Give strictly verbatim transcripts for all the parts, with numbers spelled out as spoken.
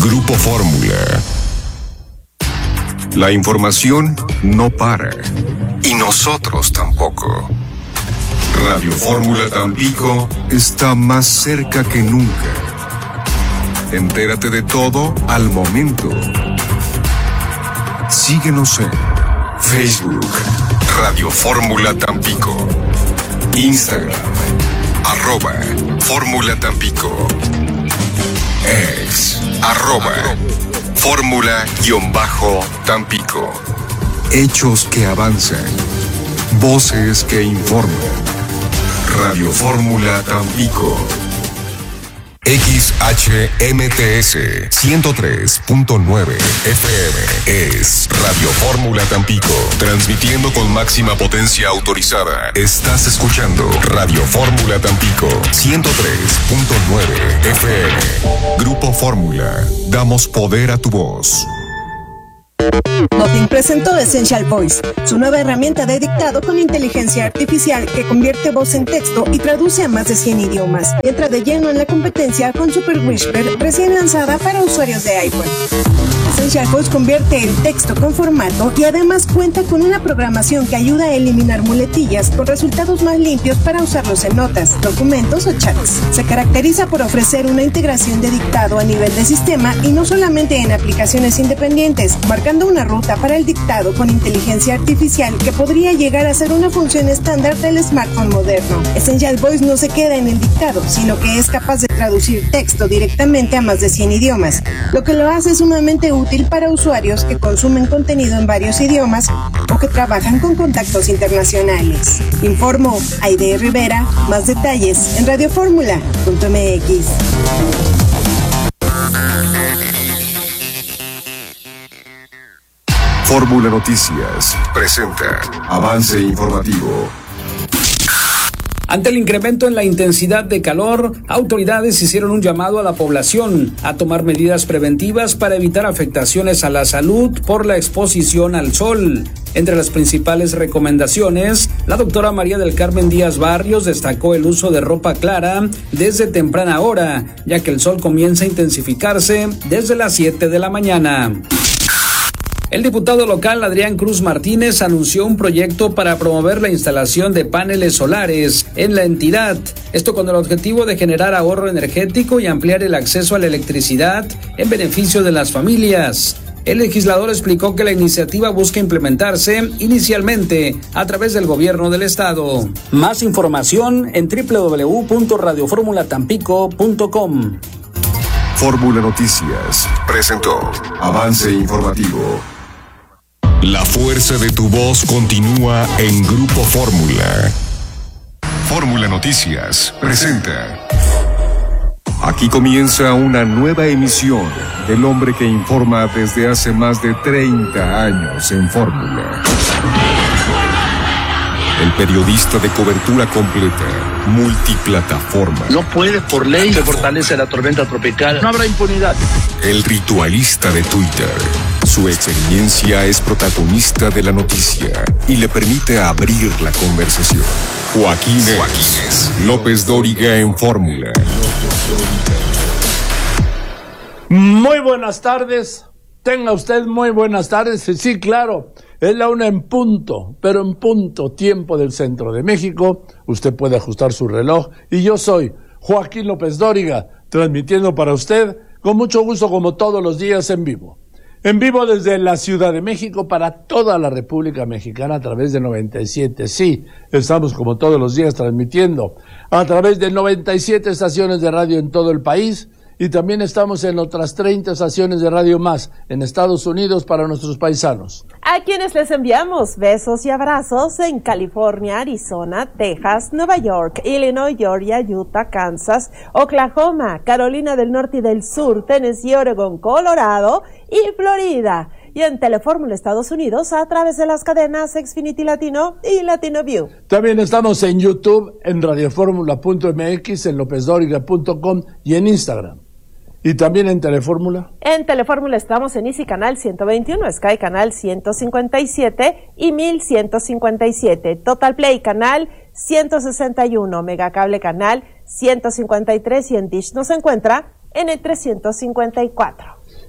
Grupo Fórmula. La información no para. Y nosotros tampoco. Radio Fórmula Tampico está más cerca que nunca. Entérate de todo al momento. Síguenos en Facebook, Radio Fórmula Tampico. Instagram, arroba Fórmula Tampico. Ex, arroba Fórmula-Tampico. Hechos que avanzan. Voces que informan. Radio Fórmula Tampico. X H M T S ciento tres punto nueve F M es Radio Fórmula Tampico, transmitiendo con máxima potencia autorizada. Estás escuchando Radio Fórmula Tampico ciento tres punto nueve F M. Grupo Fórmula, damos poder a tu voz. Nothing presentó Essential Voice, su nueva herramienta de dictado con inteligencia artificial que convierte voz en texto y traduce a más de cien idiomas. Entra de lleno en la competencia con Super Whisper, recién lanzada para usuarios de iPhone. Essential Voice convierte el texto con formato y además cuenta con una programación que ayuda a eliminar muletillas con resultados más limpios para usarlos en notas, documentos o chats. Se caracteriza por ofrecer una integración de dictado a nivel de sistema y no solamente en aplicaciones independientes, marcando una ruta para el dictado con inteligencia artificial que podría llegar a ser una función estándar del smartphone moderno. Essential Voice no se queda en el dictado, sino que es capaz de traducir texto directamente a más de cien idiomas, lo que lo hace sumamente útil para usuarios que consumen contenido en varios idiomas o que trabajan con contactos internacionales. Informó Aide Rivera. Más detalles en radioformula punto m x. Fórmula Noticias presenta avance informativo. Ante el incremento en la intensidad de calor, autoridades hicieron un llamado a la población a tomar medidas preventivas para evitar afectaciones a la salud por la exposición al sol. Entre las principales recomendaciones, la doctora María del Carmen Díaz Barrios destacó el uso de ropa clara desde temprana hora, ya que el sol comienza a intensificarse desde las siete de la mañana. El diputado local Adrián Cruz Martínez anunció un proyecto para promover la instalación de paneles solares en la entidad, esto con el objetivo de generar ahorro energético y ampliar el acceso a la electricidad en beneficio de las familias. El legislador explicó que la iniciativa busca implementarse inicialmente a través del gobierno del estado. Más información en doble u doble u doble u punto radio fórmula tampico punto com. Fórmula Noticias presentó avance informativo. La fuerza de tu voz continúa en Grupo Fórmula. Fórmula Noticias presenta. Aquí comienza una nueva emisión del hombre que informa desde hace más de treinta años en Fórmula. El periodista de cobertura completa, multiplataforma. No puede por ley se fortalece la tormenta tropical. No habrá impunidad. El ritualista de Twitter. Su experiencia es protagonista de la noticia y le permite abrir la conversación. Joaquín, Joaquín López Dóriga en Fórmula. Muy buenas tardes. Tenga usted muy buenas tardes. Sí, claro. Es la una en punto, pero en punto tiempo del centro de México. Usted puede ajustar su reloj y yo soy Joaquín López Dóriga, transmitiendo para usted con mucho gusto como todos los días en vivo. En vivo desde la Ciudad de México para toda la República Mexicana a través de noventa y siete. Sí, estamos como todos los días transmitiendo a través de noventa y siete estaciones de radio en todo el país. Y también estamos en otras treinta estaciones de radio más en Estados Unidos para nuestros paisanos. A quienes les enviamos besos y abrazos en California, Arizona, Texas, Nueva York, Illinois, Georgia, Utah, Kansas, Oklahoma, Carolina del Norte y del Sur, Tennessee, Oregon, Colorado y Florida. Y en Telefórmula Estados Unidos a través de las cadenas Xfinity Latino y Latino View. También estamos en YouTube, en radioformula punto m x, en lopez dóriga punto com y en Instagram. ¿Y también en Telefórmula? En Telefórmula estamos en Easy Canal ciento veintiuno, Sky Canal ciento cincuenta y siete y mil ciento cincuenta y siete, Total Play Canal ciento sesenta y uno, Megacable Canal ciento cincuenta y tres y en Dish nos encuentra en el trescientos cincuenta y cuatro.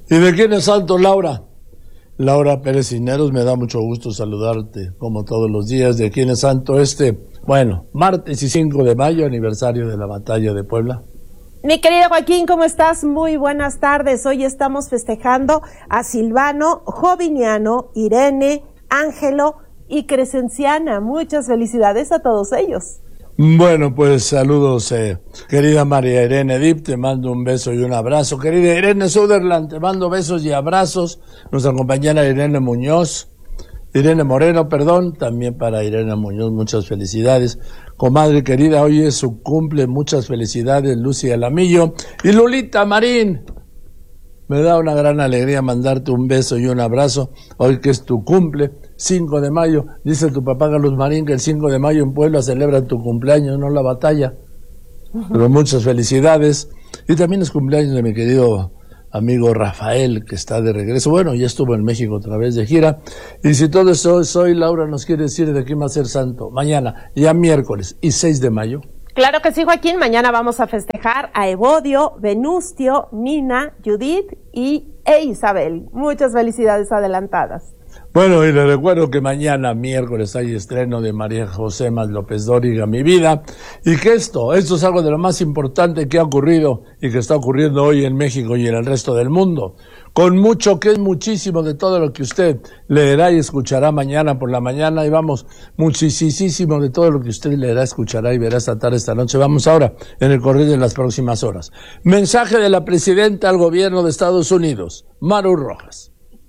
¿Y de quién es santo, Laura? Laura Pérez Cisneros, me da mucho gusto saludarte, como todos los días. ¿De quién es santo este? Bueno, martes y cinco de mayo, aniversario de la batalla de Puebla. Mi querido Joaquín, ¿cómo estás? Muy buenas tardes. Hoy estamos festejando a Silvano, Joviniano, Irene, Ángelo y Crescenciana. Muchas felicidades a todos ellos. Bueno, pues saludos, eh, querida María Irene Dip, te mando un beso y un abrazo. Querida Irene Sutherland, te mando besos y abrazos. Nuestra compañera Irene Muñoz, Irene Moreno, perdón, también para Irene Muñoz, muchas felicidades. Comadre querida, hoy es su cumple, muchas felicidades, Lucy Alamillo. Y Lulita Marín, me da una gran alegría mandarte un beso y un abrazo, hoy que es tu cumple. cinco de mayo, dice tu papá Carlos Marín que el cinco de mayo en Puebla celebran tu cumpleaños, no la batalla. Pero muchas felicidades. Y también es cumpleaños de mi querido amigo Rafael, que está de regreso. Bueno, ya estuvo en México otra vez de gira. Y si todo eso hoy, Laura nos quiere decir de quién va a ser santo. Mañana, ya miércoles y seis de mayo. Claro que sí, Joaquín. Mañana vamos a festejar a Evodio, Venustio, Nina, Judith y e Isabel. Muchas felicidades adelantadas. Bueno, y le recuerdo que mañana, miércoles, hay estreno de María José Más López Dóriga, Mi Vida, y que esto, esto es algo de lo más importante que ha ocurrido y que está ocurriendo hoy en México y en el resto del mundo, con mucho, que es muchísimo de todo lo que usted leerá y escuchará mañana por la mañana, y vamos, muchísimo de todo lo que usted leerá, escuchará y verá esta tarde, esta noche. Vamos ahora en el correo de las próximas horas. Mensaje de la presidenta al gobierno de Estados Unidos, Maru Rojas.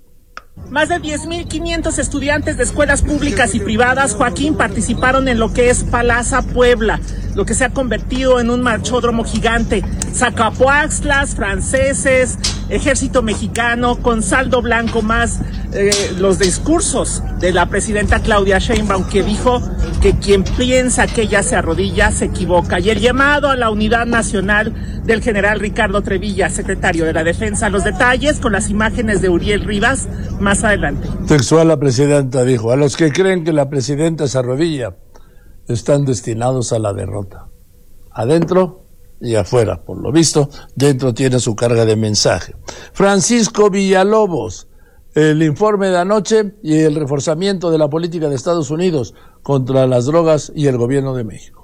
Más de diez mil quinientos estudiantes de escuelas públicas y privadas, Joaquín, participaron en lo que es Palaza Puebla, lo que se ha convertido en un marchódromo gigante. Zacapoaxtlas, franceses, ejército mexicano, con saldo blanco más eh, los discursos de la presidenta Claudia Sheinbaum, que dijo que quien piensa que ella se arrodilla se equivoca. Y el llamado a la unidad nacional del general Ricardo Trevilla, secretario de la Defensa. Los detalles con las imágenes de Uriel Rivas más adelante. Textual, la presidenta dijo: a los que creen que la presidenta se arrodilla están destinados a la derrota, adentro y afuera. Por lo visto, dentro tiene su carga de mensaje. Francisco Villalobos, el informe de anoche y el reforzamiento de la política de Estados Unidos contra las drogas y el gobierno de México.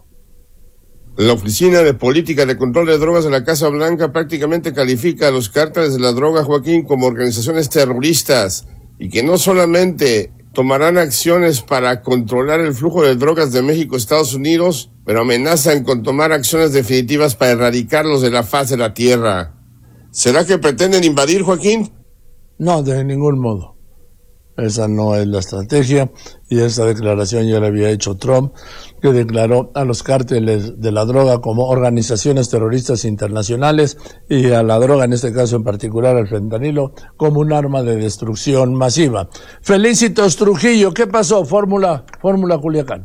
La Oficina de Política de Control de Drogas de la Casa Blanca prácticamente califica a los cárteles de la droga, Joaquín, como organizaciones terroristas, y que no solamente tomarán acciones para controlar el flujo de drogas de México a Estados Unidos, pero amenazan con tomar acciones definitivas para erradicarlos de la faz de la tierra. ¿Será que pretenden invadir, Joaquín? No, de ningún modo. Esa no es la estrategia, y esa declaración ya la había hecho Trump, que declaró a los cárteles de la droga como organizaciones terroristas internacionales y a la droga, en este caso en particular al fentanilo, como un arma de destrucción masiva. Felicitos Trujillo, ¿qué pasó? Fórmula, Fórmula Culiacán.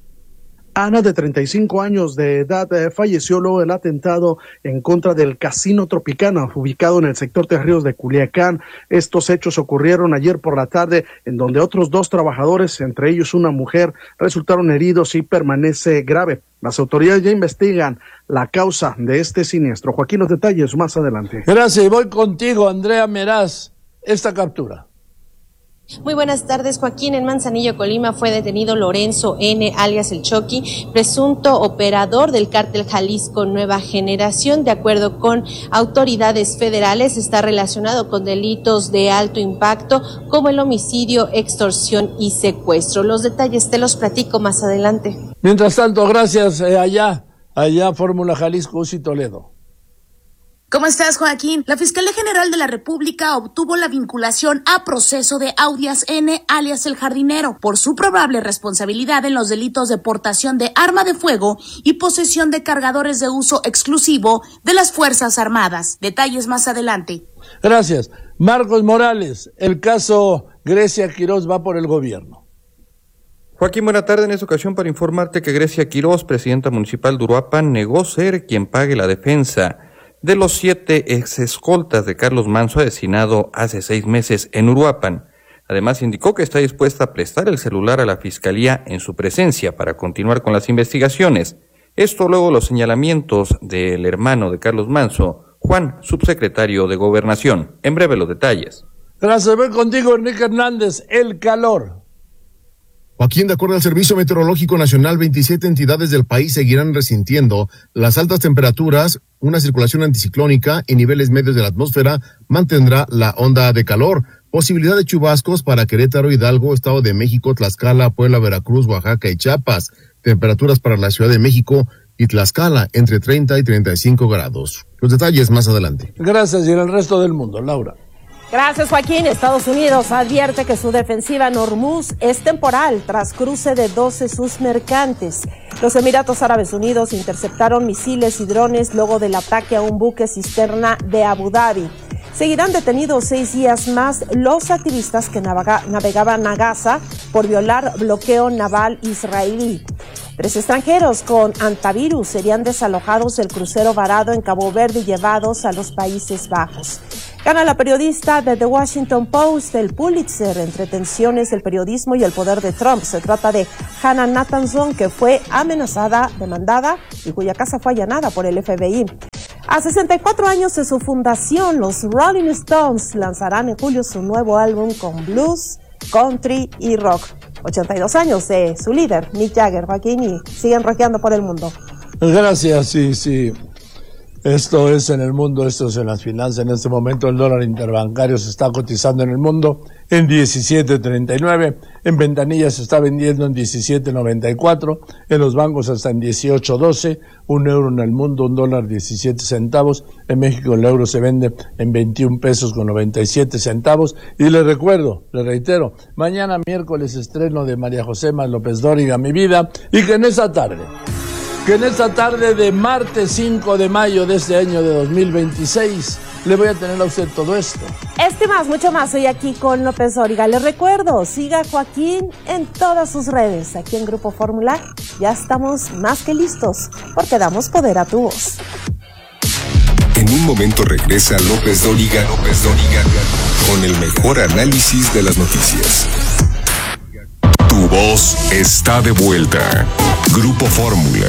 Ana, de treinta y cinco años de edad, eh, falleció luego del atentado en contra del Casino Tropicana, ubicado en el sector de Ríos de Culiacán. Estos hechos ocurrieron ayer por la tarde, en donde otros dos trabajadores, entre ellos una mujer, resultaron heridos y permanece grave. Las autoridades ya investigan la causa de este siniestro. Joaquín, los detalles más adelante. Gracias, y voy contigo, Andrea Meraz. Esta captura. Muy buenas tardes, Joaquín. En Manzanillo, Colima, fue detenido Lorenzo N., alias El Choqui, presunto operador del cártel Jalisco Nueva Generación. De acuerdo con autoridades federales, está relacionado con delitos de alto impacto como el homicidio, extorsión y secuestro. Los detalles te los platico más adelante. Mientras tanto, gracias, eh, allá, allá, Fórmula Jalisco, Uzi Toledo. ¿Cómo estás, Joaquín? La Fiscalía General de la República obtuvo la vinculación a proceso de Audias N., alias El Jardinero, por su probable responsabilidad en los delitos de portación de arma de fuego y posesión de cargadores de uso exclusivo de las Fuerzas Armadas. Detalles más adelante. Gracias. Marcos Morales, el caso Grecia Quirós va por el gobierno. Joaquín, buena tarde. En esta ocasión para informarte que Grecia Quirós, presidenta municipal de Uruapan, negó ser quien pague la defensa de los siete ex escoltas de Carlos Manzo, asesinado hace seis meses en Uruapan. Además, indicó que está dispuesta a prestar el celular a la Fiscalía en su presencia para continuar con las investigaciones. Esto luego de los señalamientos del hermano de Carlos Manzo, Juan, subsecretario de Gobernación. En breve los detalles. Gracias, voy contigo, Enrique Hernández. El calor. Joaquín, de acuerdo al Servicio Meteorológico Nacional, veintisiete entidades del país seguirán resintiendo las altas temperaturas. Una circulación anticiclónica en niveles medios de la atmósfera mantendrá la onda de calor. Posibilidad de chubascos para Querétaro, Hidalgo, Estado de México, Tlaxcala, Puebla, Veracruz, Oaxaca y Chiapas. Temperaturas para la Ciudad de México y Tlaxcala entre treinta y treinta y cinco grados. Los detalles más adelante. Gracias, y en el resto del mundo, Laura. Gracias, Joaquín. Estados Unidos advierte que su defensiva en Hormuz es temporal tras cruce de doce sus mercantes. Los Emiratos Árabes Unidos interceptaron misiles y drones luego del ataque a un buque cisterna de Abu Dhabi. Seguirán detenidos seis días más los activistas que navega, navegaban a Gaza por violar bloqueo naval israelí. Tres extranjeros con antivirus serían desalojados del crucero varado en Cabo Verde y llevados a los Países Bajos. Gana la periodista de The Washington Post el Pulitzer entre tensiones del periodismo y el poder de Trump. Se trata de Hannah Nathanson, que fue amenazada, demandada y cuya casa fue allanada por el F B I. A sesenta y cuatro años de su fundación, los Rolling Stones lanzarán en julio su nuevo álbum con blues, country y rock. ochenta y dos años de su líder, Mick Jagger, Joaquín, y siguen rockeando por el mundo. Gracias, sí, sí. Esto es en el mundo, esto es en las finanzas. En este momento el dólar interbancario se está cotizando en el mundo en diecisiete treinta y nueve, en ventanillas se está vendiendo en diecisiete noventa y cuatro, en los bancos hasta en dieciocho doce, un euro en el mundo, un dólar diecisiete centavos, en México el euro se vende en veintiún pesos con noventa y siete centavos, y les recuerdo, les reitero, mañana miércoles estreno de María José Más López Dóriga, Mi Vida, y que en esa tarde, que en esta tarde de martes cinco de mayo de este año de dos mil veintiséis, le voy a tener a usted todo esto. Este más, mucho más, soy aquí con López Dóriga. Les recuerdo, siga a Joaquín en todas sus redes. Aquí en Grupo Fórmula ya estamos más que listos, porque damos poder a tu voz. En un momento regresa López Dóriga, López Dóriga, con el mejor análisis de las noticias. Tu voz está de vuelta. Grupo Fórmula.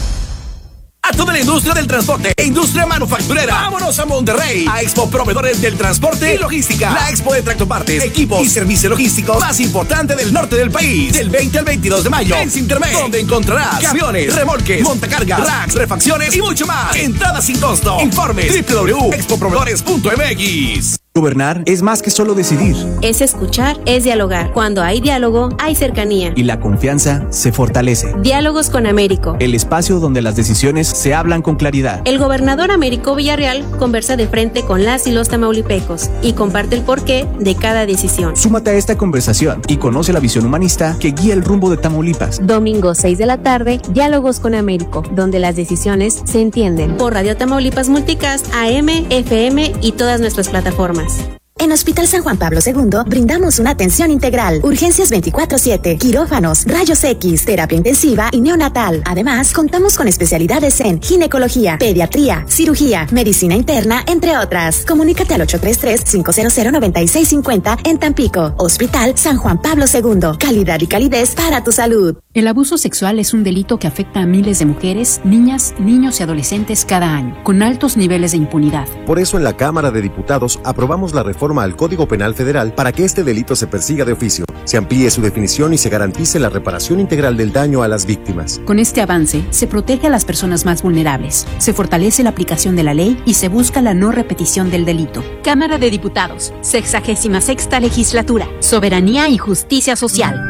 A toda la industria del transporte e industria manufacturera. Vámonos a Monterrey, a Expo Proveedores del Transporte y Logística. La expo de tractopartes, equipos y servicios logísticos más importante del norte del país. Del veinte al veintidós de mayo en Sintermex, donde encontrarás camiones, remolques, montacargas, racks, refacciones y mucho más. Entrada sin costo. Informes doble u doble u doble u punto expo proveedores punto m x. Gobernar es más que solo decidir. Es escuchar, es dialogar. Cuando hay diálogo, hay cercanía. Y la confianza se fortalece. Diálogos con Américo. El espacio donde las decisiones se hablan con claridad. El gobernador Américo Villarreal conversa de frente con las y los tamaulipecos y comparte el porqué de cada decisión. Súmate a esta conversación y conoce la visión humanista que guía el rumbo de Tamaulipas. Domingo seis de la tarde, Diálogos con Américo, donde las decisiones se entienden. Por Radio Tamaulipas Multicast, A M, F M y todas nuestras plataformas. En Hospital San Juan Pablo segundo brindamos una atención integral, urgencias veinticuatro siete, quirófanos, rayos X, terapia intensiva y neonatal. Además, contamos con especialidades en ginecología, pediatría, cirugía, medicina interna, entre otras. Comunícate al ocho tres tres, cinco cero cero, nueve seis cinco cero en Tampico. Hospital San Juan Pablo segundo, calidad y calidez para tu salud. El abuso sexual es un delito que afecta a miles de mujeres, niñas, niños y adolescentes cada año, con altos niveles de impunidad. Por eso en la Cámara de Diputados aprobamos la reforma al Código Penal Federal para que este delito se persiga de oficio, se amplíe su definición y se garantice la reparación integral del daño a las víctimas. Con este avance, se protege a las personas más vulnerables, se fortalece la aplicación de la ley y se busca la no repetición del delito. Cámara de Diputados, sexagésima sexta legislatura, soberanía y justicia social.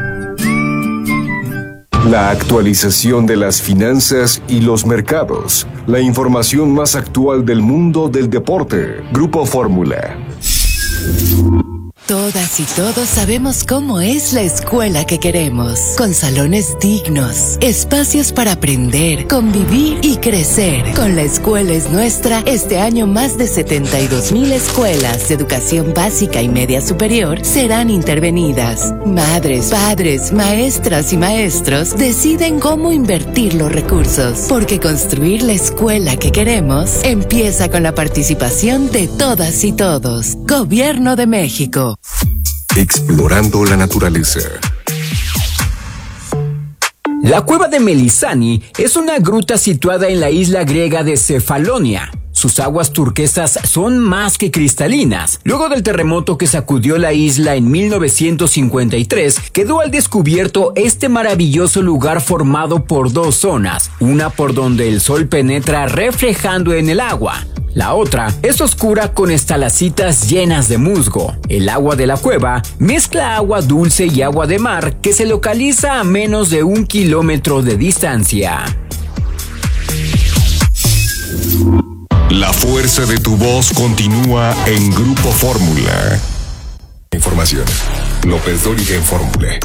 La actualización de las finanzas y los mercados. La información más actual del mundo del deporte. Grupo Fórmula. Todas y todos sabemos cómo es la escuela que queremos, con salones dignos, espacios para aprender, convivir y crecer. Con La Escuela es Nuestra, este año más de setenta y dos mil escuelas de educación básica y media superior serán intervenidas. Madres, padres, maestras y maestros deciden cómo invertir los recursos, porque construir la escuela que queremos empieza con la participación de todas y todos. Gobierno de México. Explorando la naturaleza. La cueva de Melisani es una gruta situada en la isla griega de Cefalonia. Sus aguas turquesas son más que cristalinas. Luego del terremoto que sacudió la isla en mil novecientos cincuenta y tres, quedó al descubierto este maravilloso lugar formado por dos zonas, una por donde el sol penetra reflejando en el agua. La otra es oscura con estalacitas llenas de musgo. El agua de la cueva mezcla agua dulce y agua de mar que se localiza a menos de un kilómetro de distancia. La fuerza de tu voz continúa en Grupo Fórmula. Información. López Dóriga en Fórmula.